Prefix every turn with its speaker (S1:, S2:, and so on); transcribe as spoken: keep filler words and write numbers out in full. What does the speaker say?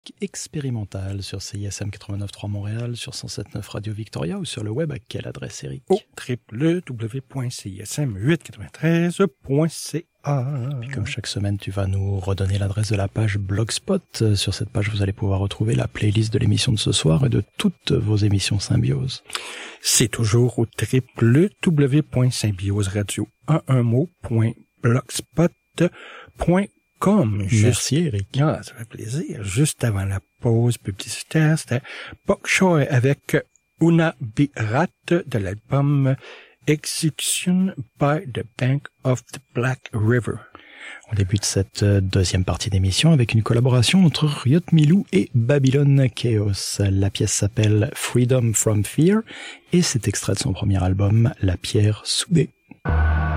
S1: expérimentale sur C I S M quatre-vingt-neuf virgule trois Montréal, sur cent sept virgule neuf Radio Victoria ou sur le web à quelle adresse, Eric?
S2: Au w w w point c i s m huit cent quatre-vingt-treize point c a.
S1: Puis comme chaque semaine, tu vas nous redonner l'adresse de la page Blogspot. Sur cette page, vous allez pouvoir retrouver la playlist de l'émission de ce soir et de toutes vos émissions Symbiose.
S2: C'est toujours au w w w point symbioseradio en un mot point blogspot point com.
S1: Merci, Eric.
S2: Ah, ça fait plaisir. Juste avant la pause publicitaire, c'était Bok Choy avec Una Birat de l'album Execution by the Bank of the Black River.
S1: On débute cette deuxième partie d'émission avec une collaboration entre Ryot Milou et Babylon Chaos. La pièce s'appelle Freedom from Fear et c'est extrait de son premier album, La Pierre Soudée.